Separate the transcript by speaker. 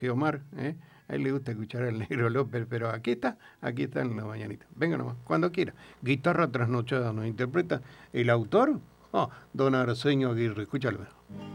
Speaker 1: que Omar, a él le gusta escuchar al Negro López, pero aquí está en la mañanita. Venga nomás, cuando quiera. Guitarra trasnochada nos interpreta el autor, don Arsenio Aguirre. Escúchalo.